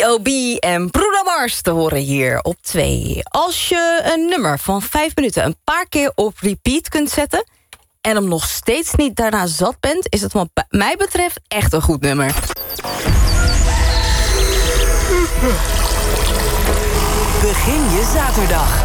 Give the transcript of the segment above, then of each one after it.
B.O.B. en Bruno Mars te horen hier op 2. Als je een nummer van 5 minuten een paar keer op repeat kunt zetten en hem nog steeds niet daarna zat bent, is het wat mij betreft echt een goed nummer. Begin je zaterdag.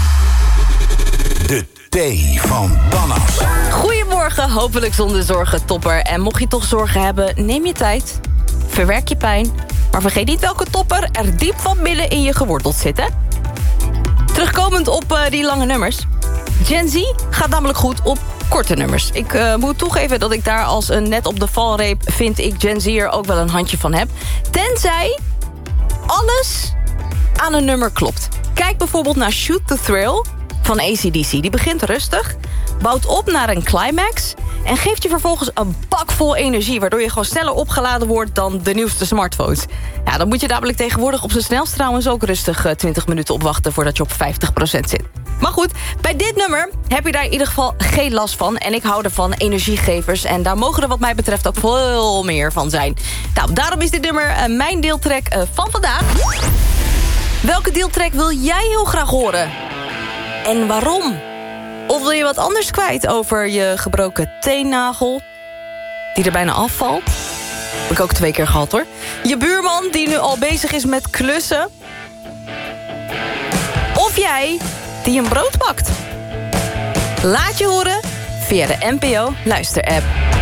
De thee van Panas. Goedemorgen, hopelijk zonder zorgen, topper. En mocht je toch zorgen hebben, neem je tijd. Verwerk je pijn. Maar vergeet niet welke topper er diep van binnen in je geworteld zit, hè? Terugkomend op die lange nummers. Gen Z gaat namelijk goed op korte nummers. Ik moet toegeven dat ik daar als een net op de valreep vind ik Gen Z er ook wel een handje van heb. Tenzij alles aan een nummer klopt. Kijk bijvoorbeeld naar Shoot the Thrill van AC/DC. Die begint rustig, bouwt op naar een climax en geeft je vervolgens een bak vol energie, waardoor je gewoon sneller opgeladen wordt dan de nieuwste smartphones. Ja, dan moet je namelijk tegenwoordig op zijn snelst trouwens ook rustig 20 minuten opwachten voordat je op 50% zit. Maar goed, bij dit nummer heb je daar in ieder geval geen last van. En ik hou ervan, energiegevers. En daar mogen er wat mij betreft ook veel meer van zijn. Nou, daarom is dit nummer mijn deeltrack van vandaag. Welke deeltrack wil jij heel graag horen? En waarom? Of wil je wat anders kwijt over je gebroken teennagel die er bijna afvalt? Heb ik ook 2 keer gehad, hoor. Je buurman die nu al bezig is met klussen. Of jij die een brood bakt. Laat je horen via de NPO Luister-app.